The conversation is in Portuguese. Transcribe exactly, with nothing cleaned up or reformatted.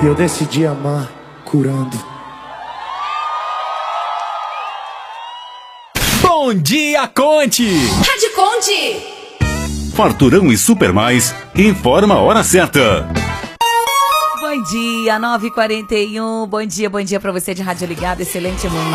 E eu decidi amar curando. Bom dia, Conte! Rádio Conte! Farturão e Super Mais informa a hora certa. Bom dia, nove e quarenta e um. Bom dia, bom dia pra você de rádio ligado. Excelente manhã.